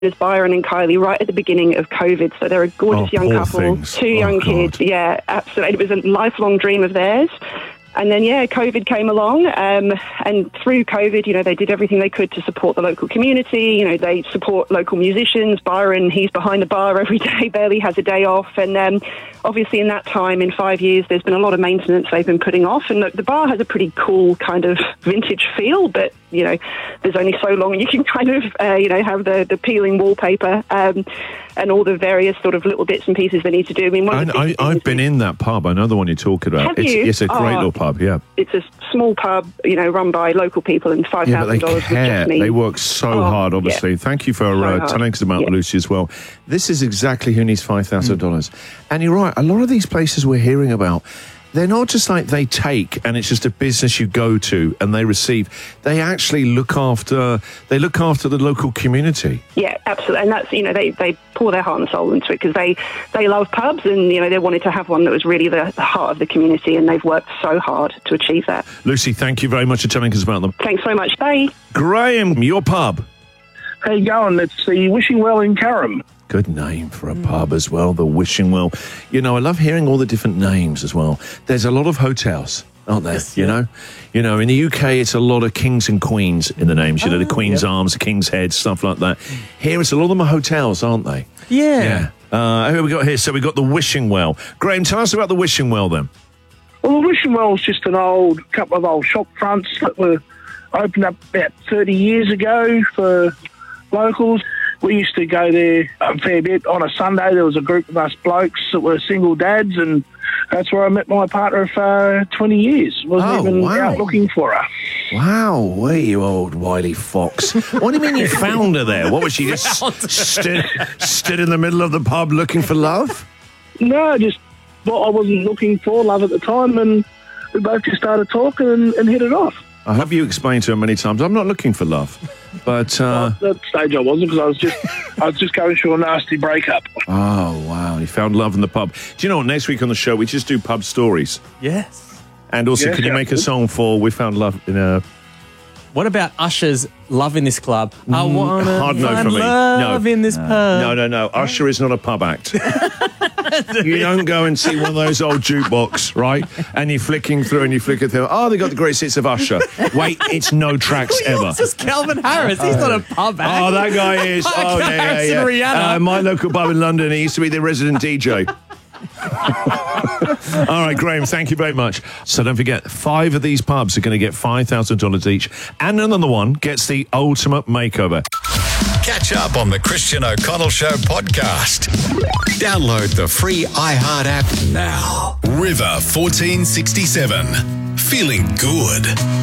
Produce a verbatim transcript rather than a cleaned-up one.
There's Byron and Kylie right at the beginning of COVID, so they're a gorgeous Oh, young poor couple, things. two Oh, young God. kids. Yeah, absolutely. It was a lifelong dream of theirs. And then, yeah, COVID came along, um, and through COVID, you know, they did everything they could to support the local community. You know, they support local musicians. Byron, he's behind the bar every day, barely has a day off. And um, obviously in that time, in five years, there's been a lot of maintenance they've been putting off. And look, the bar has a pretty cool kind of vintage feel, but, you know, there's only so long you can kind of, uh, you know, have the, the peeling wallpaper um, and all the various sort of little bits and pieces they need to do. I mean, one of the I, big I, I've things been is- in that pub. I know the one you're talking about. Have It's, you? it's a great Oh. little pub, yeah. It's a small pub, you know, run by local people, and five Yeah, but thousand they dollars care. was just me. They work so Oh, hard, obviously. yeah. Thank you for So uh, hard. telling us about Yeah. Lucy as well. This is exactly who needs five thousand dollars. Mm. And you're right, a lot of these places we're hearing about, they're not just like they take and it's just a business you go to and they receive. They actually look after, they look after the local community. Yeah, absolutely. And that's, you know, they, they pour their heart and soul into it because they, they love pubs, and, you know, they wanted to have one that was really the, the heart of the community, and they've worked so hard to achieve that. Lucy, thank you very much for telling us about them. Thanks so much. Bye. Graham, your pub. How you going? It's the Wishing Well in Curram. Good name for a pub as well, the Wishing Well. You know, I love hearing all the different names as well. There's a lot of hotels, aren't there? Yes, you yeah. know, you know, in the U K, it's a lot of kings and queens in the names. You know, the Queen's Arms, the King's Head, stuff like that. Here, it's a lot of them are hotels, aren't they? Yeah. Yeah. Uh, who we got here? So we got the Wishing Well. Graham, tell us about the Wishing Well then. Well, the Wishing Well is just an old couple of old shop fronts that were opened up about thirty years ago for locals. We used to go there a fair bit. On a Sunday, there was a group of us blokes that were single dads, and that's where I met my partner for uh, twenty years. Wasn't Oh, even wow. out looking for her. Wow, wait, you old wily fox. What do you mean you found her there? What was she just stood, stood in the middle of the pub looking for love? No, just what I wasn't looking for, love at the time, and we both just started talking and, and hit it off. I hope you explained to her many times, I'm not looking for love. But, uh, Well, at that stage I wasn't, because I was just I was just going through a nasty breakup. oh, wow, you found love in the pub. Do you know what, next week on the show, we just do pub stories. Yes. And also, Yeah, can you sounds make a good. song for We Found Love in a... What about Usher's Love in This Club? I want hard no find for me. love No. in this pub. No, no, no. Usher is not a pub act. You don't go and see one of those old jukebox, right? And you're flicking through and you're flicking through. Oh, they got the greatest hits of Usher. Wait, it's no tracks ever. It's just Calvin Harris. He's not a pub act. Oh, that guy is. Oh, yeah, yeah, Harris yeah. and Rihanna. Uh, my local pub in London, he used to be the resident D J. All right, Graham, thank you very much. So don't forget, five of these pubs are going to get five thousand dollars each, and another one gets the ultimate makeover. Catch up on the Christian O'Connell Show podcast. Download the free iHeart app now. River fourteen sixty-seven. Feeling good.